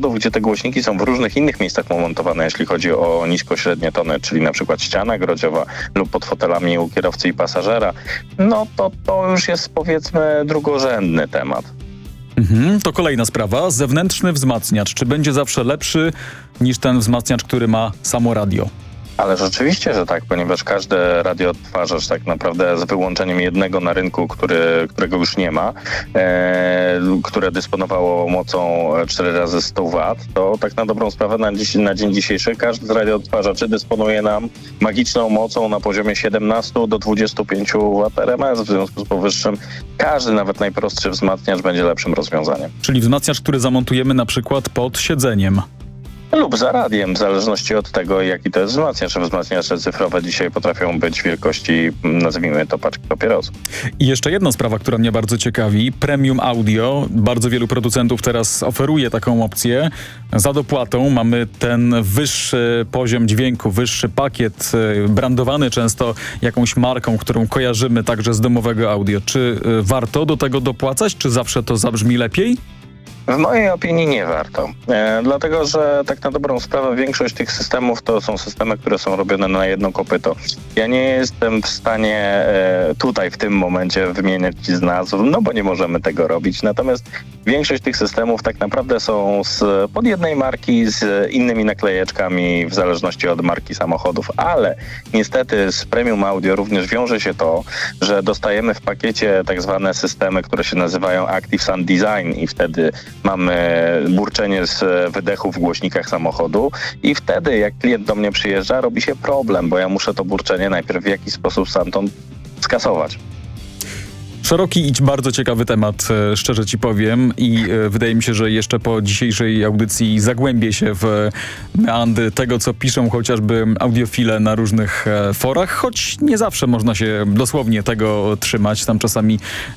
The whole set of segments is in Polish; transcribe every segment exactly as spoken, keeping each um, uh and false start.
samochodów, gdzie te głośniki są w różnych innych miejscach montowane, jeśli chodzi o nisko-średnie tony, czyli na przykład ściana grodziowa lub pod fotelami u kierowcy i pasażera, no to to już jest, powiedzmy, drugorzędny temat. Mhm, to kolejna sprawa. Zewnętrzny wzmacniacz. Czy będzie zawsze lepszy niż ten wzmacniacz, który ma samo radio? Ale rzeczywiście, że tak, ponieważ każdy radioodtwarzacz tak naprawdę z wyłączeniem jednego na rynku, który, którego już nie ma, e, które dysponowało mocą cztery razy sto watów, to tak na dobrą sprawę na, dziś, na dzień dzisiejszy każdy z radioodtwarzaczy dysponuje nam magiczną mocą na poziomie siedemnaście do dwudziestu pięciu watów R M S. W związku z powyższym każdy, nawet najprostszy wzmacniacz będzie lepszym rozwiązaniem. Czyli wzmacniacz, który zamontujemy na przykład pod siedzeniem. Lub za radiem, w zależności od tego, jaki to jest wzmacniacz. Wzmacniacze cyfrowe dzisiaj potrafią być wielkości, nazwijmy to, paczki papierosów. I jeszcze jedna sprawa, która mnie bardzo ciekawi. Premium Audio. Bardzo wielu producentów teraz oferuje taką opcję. Za dopłatą mamy ten wyższy poziom dźwięku, wyższy pakiet, brandowany często jakąś marką, którą kojarzymy także z domowego audio. Czy warto do tego dopłacać? Czy zawsze to zabrzmi lepiej? W mojej opinii nie warto, e, dlatego że tak na dobrą sprawę większość tych systemów to są systemy, które są robione na jedno kopyto. Ja nie jestem w stanie e, tutaj w tym momencie wymieniać ci z nazw, no bo nie możemy tego robić, natomiast większość tych systemów tak naprawdę są z, pod jednej marki z innymi naklejeczkami w zależności od marki samochodów, ale niestety z Premium Audio również wiąże się to, że dostajemy w pakiecie tak zwane systemy, które się nazywają Active Sound Design i wtedy mamy burczenie z wydechu w głośnikach samochodu i wtedy jak klient do mnie przyjeżdża, robi się problem, bo ja muszę to burczenie najpierw w jakiś sposób stamtąd skasować. Szeroki i bardzo ciekawy temat, szczerze ci powiem, i wydaje mi się, że jeszcze po dzisiejszej audycji zagłębię się w meandry tego, co piszą chociażby audiofile na różnych forach, choć nie zawsze można się dosłownie tego trzymać. Tam czasami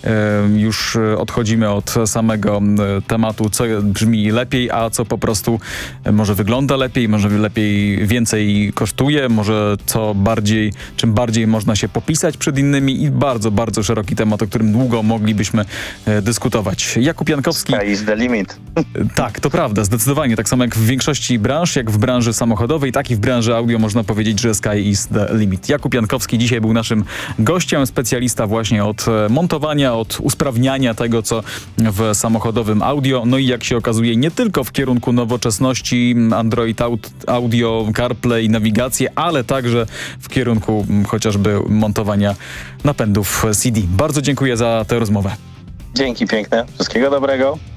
już odchodzimy od samego tematu, co brzmi lepiej, a co po prostu może wygląda lepiej, może lepiej więcej kosztuje, może co bardziej, czym bardziej można się popisać przed innymi i bardzo, bardzo szeroki temat, o którym długo moglibyśmy e, dyskutować. Jakub Jankowski... Sky is the limit. Tak, to prawda, zdecydowanie. Tak samo jak w większości branż, jak w branży samochodowej, tak i w branży audio można powiedzieć, że sky is the limit. Jakub Jankowski dzisiaj był naszym gościem, specjalista właśnie od montowania, od usprawniania tego, co w samochodowym audio. No i jak się okazuje, nie tylko w kierunku nowoczesności, Android Audio, CarPlay, nawigację, ale także w kierunku chociażby montowania napędów C D. Bardzo dziękuję za tę rozmowę. Dzięki piękne. Wszystkiego dobrego.